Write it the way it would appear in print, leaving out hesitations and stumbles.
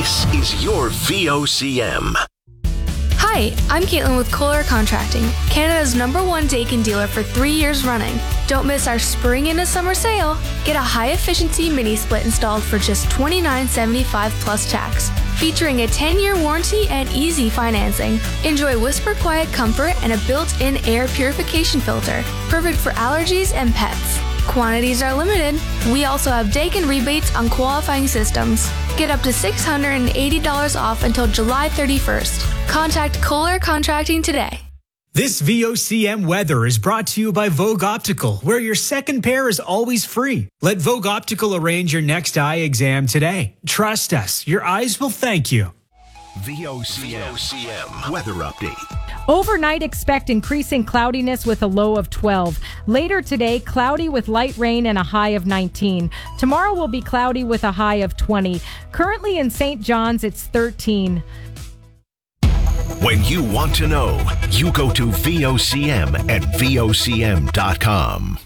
This is your VOCM. Hi, I'm Caitlin with Kohler Contracting, Canada's #1 Daikin dealer for 3 years running. Don't miss our spring into summer sale. Get a high-efficiency mini-split installed for just $29.75 plus tax, featuring a 10-year warranty and easy financing. Enjoy whisper quiet comfort and a built-in air purification filter, perfect for allergies and pets. Quantities are limited. We also have Daikin rebates on qualifying systems. Get up to $680 off until July 31st. Contact Kohler Contracting today. This VOCM weather is brought to you by Vogue Optical, where your second pair is always free. Let Vogue Optical arrange your next eye exam today. Trust us, your eyes will thank you. VOCM weather update. Overnight, expect increasing cloudiness with a low of 12. Later today, cloudy with light rain and a high of 19. Tomorrow will be cloudy with a high of 20. Currently in St. John's, it's 13. When you want to know, you go to VOCM at VOCM.com.